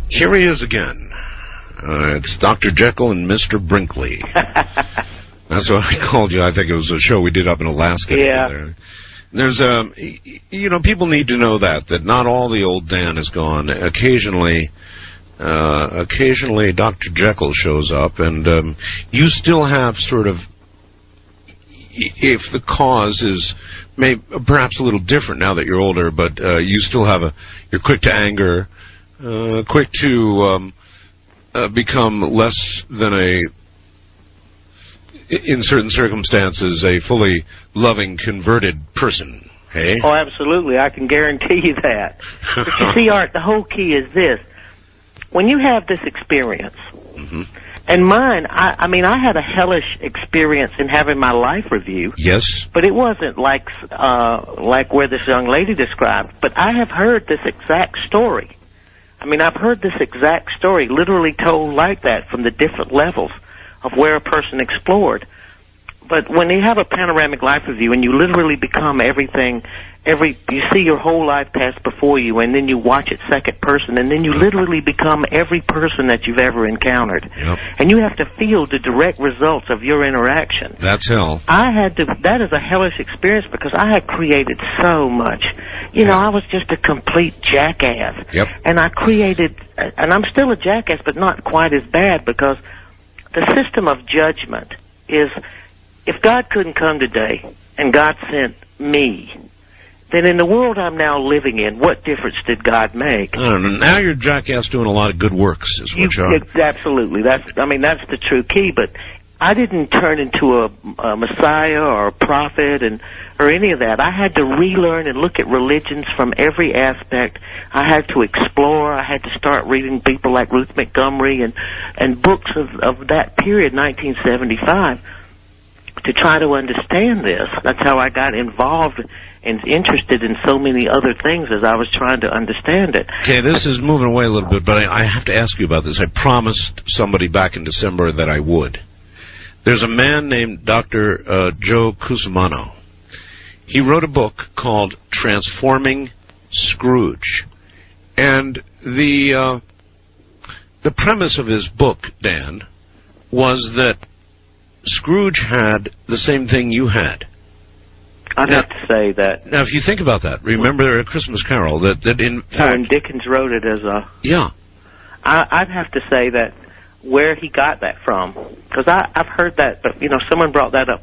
Here he is again. It's Dr. Jekyll and Mr. Brinkley. That's what I called you. I think it was a show we did up in Alaska. Yeah. There's people need to know that not all the old Dan is gone. Occasionally Dr. Jekyll shows up, and you still have sort of, if the cause is perhaps a little different now that you're older, but you still have you're quick to anger, quick to become less than in certain circumstances, a fully loving, converted person. Hey? Oh, absolutely. I can guarantee you that. But you see, Art, the whole key is this. When you have this experience, and mine, I mean, I had a hellish experience in having my life review. Yes. But it wasn't like where this young lady described. But I have heard this exact story. I mean, I've heard this exact story literally told like that from the different levels of where a person explored. But when you have a panoramic life review and you literally become everything, you see your whole life pass before you, and then you watch it second person, and then you literally become every person that you've ever encountered. Yep. And you have to feel the direct results of your interaction. That's hell. That is a hellish experience because I had created so much. You know, I was just a complete jackass. Yep. And I created, and I'm still a jackass, but not quite as bad, because the system of judgment is, if God couldn't come today and God sent me, then in the world I'm now living in, what difference did God make? I don't know. Now you're jackass doing a lot of good works, is what you are. Absolutely. That's the true key. But I didn't turn into a messiah or a prophet or any of that. I had to relearn and look at religions from every aspect. I had to explore. I had to start reading people like Ruth Montgomery and books of that period, 1975, to try to understand this. That's how I got involved and interested in so many other things as I was trying to understand it. Okay, this is moving away a little bit, but I have to ask you about this. I promised somebody back in December that I would. There's a man named Dr. Joe Cusumano. He wrote a book called Transforming Scrooge. And the premise of his book, Dan, was that Scrooge had the same thing you had. I'd have to say that. Now, if you think about that, remember A Christmas Carol, that in fact... When Dickens wrote it as a... Yeah. I'd have to say that where he got that from, because I've heard that, but, you know, someone brought that up